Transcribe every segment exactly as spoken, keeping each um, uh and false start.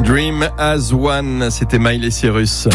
Dream as One, c'était Miley Cyrus.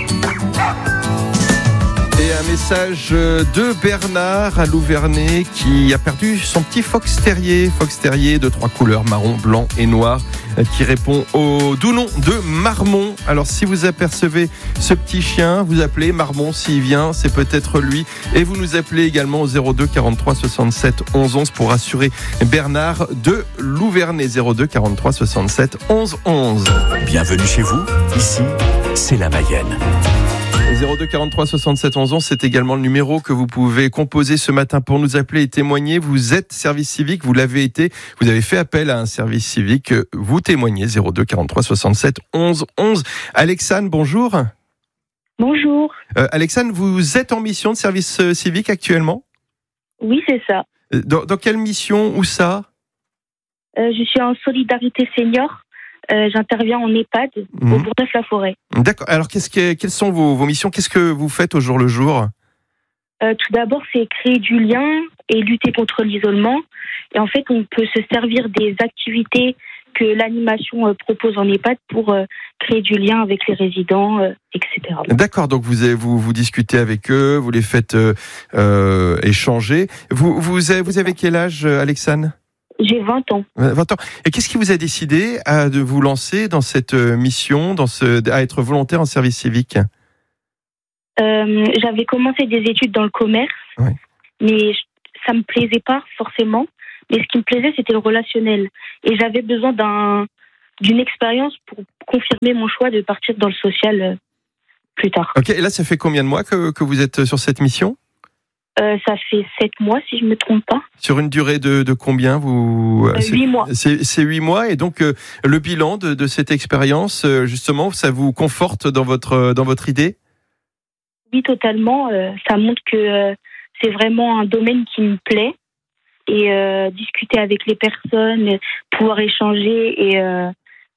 Et un message de Bernard à Louvernay qui a perdu son petit fox terrier, fox terrier de trois couleurs, marron, blanc et noir, qui répond au doux nom de Marmon. Alors si vous apercevez ce petit chien, vous appelez Marmon, s'il vient, c'est peut-être lui. Et vous nous appelez également au zéro deux quarante-trois soixante-sept onze onze pour rassurer Bernard de Louvernay. zéro deux quarante-trois soixante-sept onze onze. Bienvenue chez vous, ici c'est la Mayenne. zéro deux quarante-trois soixante-sept onze onze, c'est également le numéro que vous pouvez composer ce matin pour nous appeler et témoigner. Vous êtes service civique, vous l'avez été, vous avez fait appel à un service civique, vous témoignez. Zéro deux quarante-trois soixante-sept onze onze. Alexandre, bonjour. Bonjour. Euh, Alexandre, vous êtes en mission de service euh, civique actuellement ? Oui, c'est ça. Dans, dans quelle mission ? Où ça ? euh, Je suis en solidarité senior. Euh, j'interviens en EHPAD mmh. au Bourgneuf-la-Forêt. D'accord. Alors, qu'est-ce que, quelles sont vos, vos missions ? Qu'est-ce que vous faites au jour le jour ? euh, Tout d'abord, c'est créer du lien et lutter contre l'isolement. Et en fait, on peut se servir des activités que l'animation euh, propose en EHPAD pour euh, créer du lien avec les résidents, euh, et cetera. D'accord. Donc, vous, avez, vous, vous discutez avec eux, vous les faites euh, euh, échanger. Vous, vous, avez, vous avez quel âge, Alexandre ? J'ai vingt ans. vingt ans. Et qu'est-ce qui vous a décidé à, de vous lancer dans cette mission, dans ce, à être volontaire en service civique ? euh, J'avais commencé des études dans le commerce, oui. mais ça me plaisait pas forcément. Mais ce qui me plaisait, c'était le relationnel. Et j'avais besoin d'un, d'une expérience pour confirmer mon choix de partir dans le social euh, plus tard. Ok, et là, ça fait combien de mois que, que vous êtes sur cette mission ? Euh, ça fait sept mois, si je ne me trompe pas. Sur une durée de, de combien vous euh, Huit mois. C'est, c'est huit mois, et donc euh, le bilan de, de cette expérience, euh, justement, ça vous conforte dans votre, dans votre idée ? Oui, totalement. Euh, ça montre que euh, c'est vraiment un domaine qui me plaît. Et euh, discuter avec les personnes, pouvoir échanger et, euh,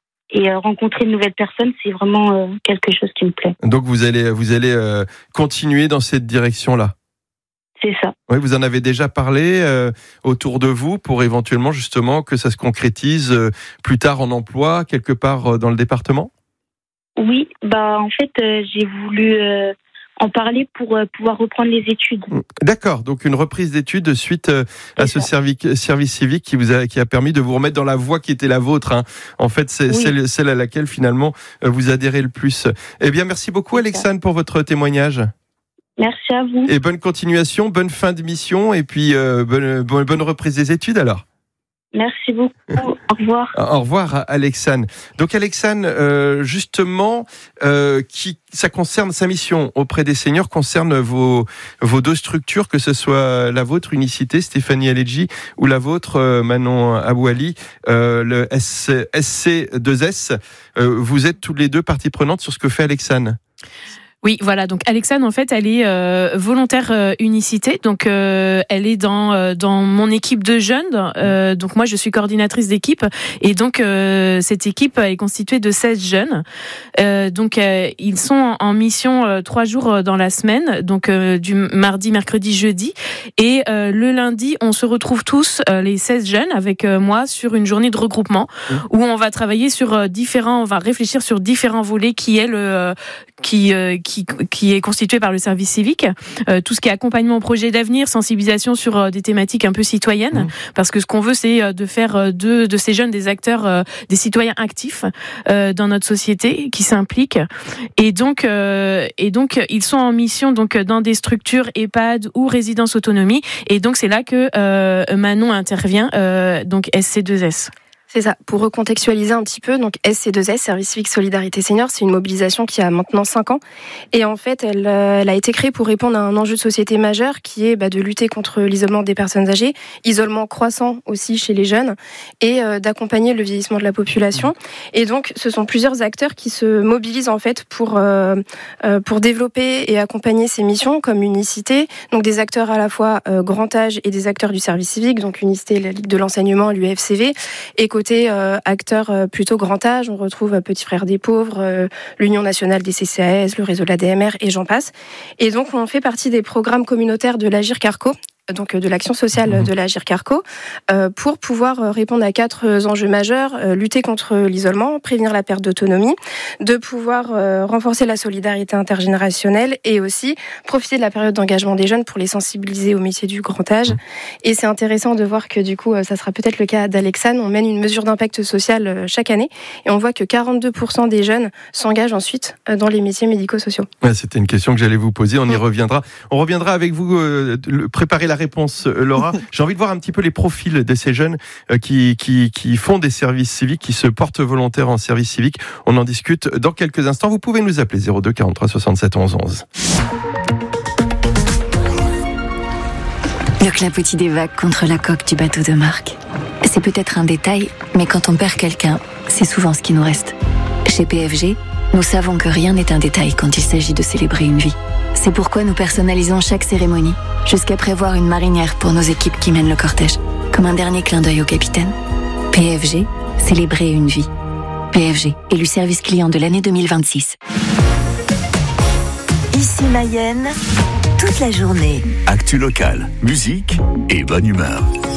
et euh, rencontrer de nouvelles personnes, c'est vraiment euh, quelque chose qui me plaît. Donc vous allez, vous allez euh, continuer dans cette direction-là ? C'est ça. Oui, vous en avez déjà parlé euh, autour de vous pour éventuellement justement que ça se concrétise euh, plus tard en emploi quelque part euh, dans le département ? Oui, bah en fait euh, j'ai voulu euh, en parler pour euh, pouvoir reprendre les études. D'accord, donc une reprise d'études suite euh, à ce service, service civique qui vous a qui a permis de vous remettre dans la voie qui était la vôtre. Hein. En fait, c'est oui. celle, celle à laquelle finalement euh, vous adhérez le plus. Eh bien, merci beaucoup Alexandre pour votre témoignage. Merci à vous. Et bonne continuation, bonne fin de mission et puis euh, bonne, bonne, bonne reprise des études alors. Merci beaucoup. Au revoir. Au revoir Alexandre. Donc Alexandre, euh, justement, euh, qui, ça concerne sa mission auprès des seniors, concerne vos, vos deux structures, que ce soit la vôtre, Unicité, Stéphanie Aledji, ou la vôtre, euh, Manon Abouali, euh, le S C deux S. Euh, vous êtes tous les deux parties prenantes sur ce que fait Alexandre. Oui, voilà. Donc Alexandre, en fait, elle est euh, volontaire euh, Unicité. Donc euh, elle est dans euh, dans mon équipe de jeunes. Euh, donc moi, je suis coordinatrice d'équipe. Et donc euh, cette équipe est constituée de seize jeunes. Euh, donc euh, ils sont en mission euh, trois jours dans la semaine. Donc euh, du mardi, mercredi, jeudi. Et euh, le lundi, on se retrouve tous euh, les seize jeunes avec euh, moi sur une journée de regroupement mmh. où on va travailler sur euh, différents, on va réfléchir sur différents volets qui est le euh, qui euh, qui qui est constitué par le service civique, euh, tout ce qui est accompagnement au projet d'avenir, sensibilisation sur euh, des thématiques un peu citoyennes, mmh. parce que ce qu'on veut, c'est euh, de faire euh, de de ces jeunes des acteurs, euh, des citoyens actifs euh, dans notre société qui s'impliquent. Et donc euh, et donc ils sont en mission donc dans des structures EHPAD ou résidence autonomie. Et donc c'est là que euh, Manon intervient, euh, donc S C deux S. C'est ça. Pour recontextualiser un petit peu, donc S C deux S, Service Civique Solidarité Senior, c'est une mobilisation qui a maintenant cinq ans. Et en fait, elle, elle a été créée pour répondre à un enjeu de société majeur qui est bah, de lutter contre l'isolement des personnes âgées, isolement croissant aussi chez les jeunes, et euh, d'accompagner le vieillissement de la population. Et donc, ce sont plusieurs acteurs qui se mobilisent en fait pour, euh, euh, pour développer et accompagner ces missions, comme Unicité, donc des acteurs à la fois euh, grand âge et des acteurs du service civique, donc Unicité, la Ligue de l'enseignement, l'U F C V, et côté euh, acteurs euh, plutôt grand âge, on retrouve euh, Petits Frères des Pauvres, euh, l'Union nationale des C C A S, le réseau de l'A D M R et j'en passe. Et donc on fait partie des programmes communautaires de l'Agir Carco, donc de l'action sociale de l'Agir Carco, euh, pour pouvoir répondre à quatre enjeux majeurs, euh, lutter contre l'isolement, prévenir la perte d'autonomie, de pouvoir euh, renforcer la solidarité intergénérationnelle et aussi profiter de la période d'engagement des jeunes pour les sensibiliser au métier du grand âge. Et c'est intéressant de voir que du coup, ça sera peut-être le cas d'Alexane. On mène une mesure d'impact social chaque année et on voit que quarante-deux pour cent des jeunes s'engagent ensuite dans les métiers médico-sociaux. Ouais, c'était une question que j'allais vous poser, on y reviendra. On reviendra avec vous, euh, préparer la réponse, Laura. J'ai envie de voir un petit peu les profils de ces jeunes euh, qui, qui, qui font des services civiques, qui se portent volontaires en service civique. On en discute dans quelques instants. Vous pouvez nous appeler zéro deux quarante-trois soixante-sept onze onze. Le clapotis des vagues contre la coque du bateau de Marc. C'est peut-être un détail, mais quand on perd quelqu'un, c'est souvent ce qui nous reste. Chez P F G, nous savons que rien n'est un détail quand il s'agit de célébrer une vie. C'est pourquoi nous personnalisons chaque cérémonie, jusqu'à prévoir une marinière pour nos équipes qui mènent le cortège, comme un dernier clin d'œil au capitaine. P F G, célébrer une vie. P F G, élu service client de l'année deux mille vingt-six. Ici Mayenne, toute la journée. Actu locale, musique et bonne humeur.